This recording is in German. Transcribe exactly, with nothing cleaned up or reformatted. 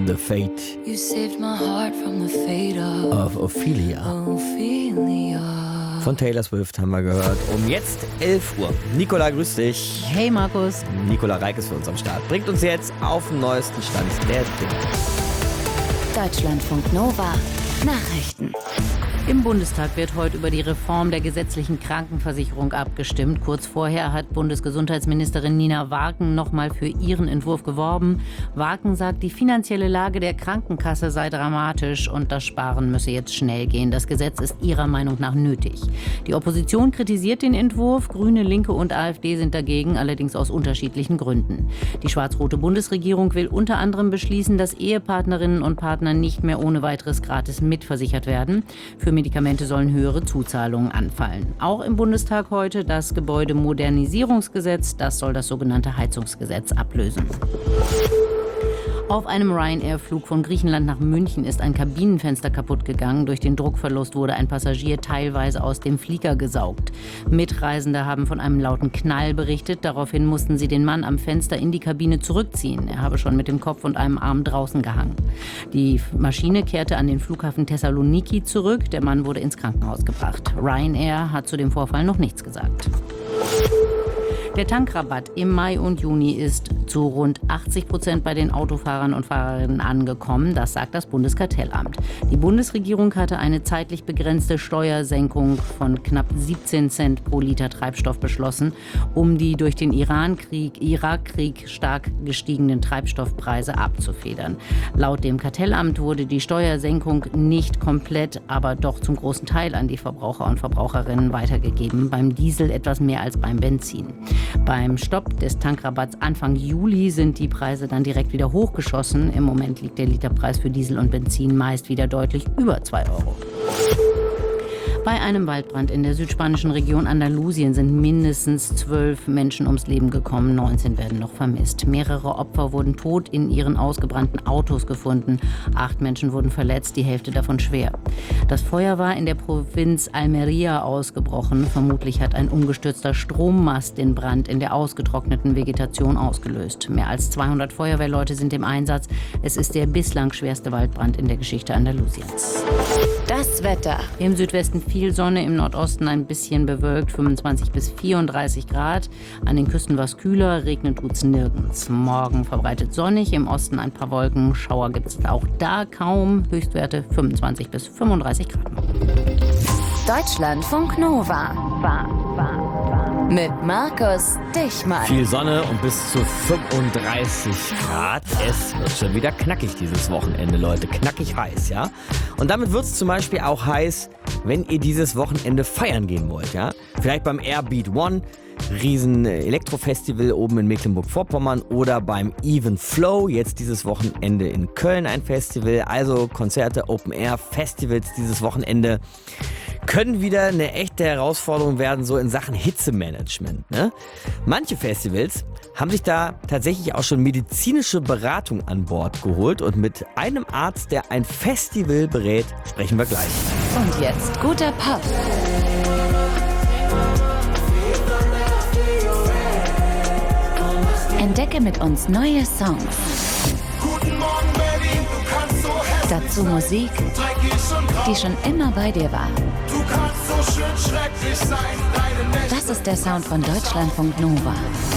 the fate You saved my heart from the fate of, of Ophelia. Ophelia. Von Taylor Swift haben wir gehört. Um jetzt elf Uhr. Nicola, grüß dich. Hey Markus. Nicola Reik ist für uns am Start. Bringt uns jetzt auf den neuesten Stand der Dinge. Deutschlandfunk Nova. Nachrichten. Im Bundestag wird heute über die Reform der gesetzlichen Krankenversicherung abgestimmt. Kurz vorher hat Bundesgesundheitsministerin Nina Warken nochmal für ihren Entwurf geworben. Warken sagt, die finanzielle Lage der Krankenkasse sei dramatisch und das Sparen müsse jetzt schnell gehen. Das Gesetz ist ihrer Meinung nach nötig. Die Opposition kritisiert den Entwurf. Grüne, Linke und AfD sind dagegen, allerdings aus unterschiedlichen Gründen. Die schwarz-rote Bundesregierung will unter anderem beschließen, dass Ehepartnerinnen und Partner nicht mehr ohne weiteres gratis mitversichert werden. Für Medikamente sollen höhere Zuzahlungen anfallen. Auch im Bundestag heute das Gebäudemodernisierungsgesetz. Das soll das sogenannte Heizungsgesetz ablösen. Auf einem Ryanair-Flug von Griechenland nach München ist ein Kabinenfenster kaputt gegangen. Durch den Druckverlust wurde ein Passagier teilweise aus dem Flieger gesaugt. Mitreisende haben von einem lauten Knall berichtet. Daraufhin mussten sie den Mann am Fenster in die Kabine zurückziehen. Er habe schon mit dem Kopf und einem Arm draußen gehangen. Die Maschine kehrte an den Flughafen Thessaloniki zurück. Der Mann wurde ins Krankenhaus gebracht. Ryanair hat zu dem Vorfall noch nichts gesagt. Der Tankrabatt im Mai und Juni ist zu rund achtzig Prozent bei den Autofahrern und Fahrerinnen angekommen. Das sagt das Bundeskartellamt. Die Bundesregierung hatte eine zeitlich begrenzte Steuersenkung von knapp siebzehn Cent pro Liter Treibstoff beschlossen, um die durch den Iran-Krieg, Irak-Krieg stark gestiegenen Treibstoffpreise abzufedern. Laut dem Kartellamt wurde die Steuersenkung nicht komplett, aber doch zum großen Teil an die Verbraucher und Verbraucherinnen weitergegeben. Beim Diesel etwas mehr als beim Benzin. Beim Stopp des Tankrabatts Anfang Juli sind die Preise dann direkt wieder hochgeschossen. Im Moment liegt der Literpreis für Diesel und Benzin meist wieder deutlich über zwei Euro. Bei einem Waldbrand in der südspanischen Region Andalusien sind mindestens zwölf Menschen ums Leben gekommen, neunzehn werden noch vermisst. Mehrere Opfer wurden tot in ihren ausgebrannten Autos gefunden. Acht Menschen wurden verletzt, die Hälfte davon schwer. Das Feuer war in der Provinz Almería ausgebrochen. Vermutlich hat ein umgestürzter Strommast den Brand in der ausgetrockneten Vegetation ausgelöst. Mehr als zweihundert Feuerwehrleute sind im Einsatz. Es ist der bislang schwerste Waldbrand in der Geschichte Andalusiens. Das Wetter. Im Südwesten viel Sonne, im Nordosten ein bisschen bewölkt, fünfundzwanzig bis vierunddreißig Grad. An den Küsten was kühler, regnen tut's nirgends. Morgen verbreitet sonnig, im Osten ein paar Wolken. Schauer gibt's auch da kaum. Höchstwerte fünfundzwanzig bis fünfunddreißig Grad. Deutschlandfunk Nova. War, war, war. Mit Markus Dichmann. Viel Sonne und bis zu fünfunddreißig Grad. Es wird schon wieder knackig dieses Wochenende, Leute. Knackig heiß, ja? Und damit wird es zum Beispiel auch heiß, wenn ihr dieses Wochenende feiern gehen wollt, ja? Vielleicht beim Airbeat One, riesen Elektrofestival oben in Mecklenburg-Vorpommern oder beim Even Flow, jetzt dieses Wochenende in Köln ein Festival. Also Konzerte, Open-Air-Festivals dieses Wochenende können wieder eine echte Herausforderung werden, so in Sachen Hitzemanagement, ne? Manche Festivals haben sich da tatsächlich auch schon medizinische Beratung an Bord geholt und mit einem Arzt, der ein Festival berät, sprechen wir gleich. Und jetzt guter Pop. Entdecke mit uns neue Songs. Guten Morgen Berlin, du kannst so hässlich Dazu Musik, die schon immer bei dir war. Du kannst so schön schrecklich sein, deine Nächte. Das ist der Sound von Deutschlandfunk Nova.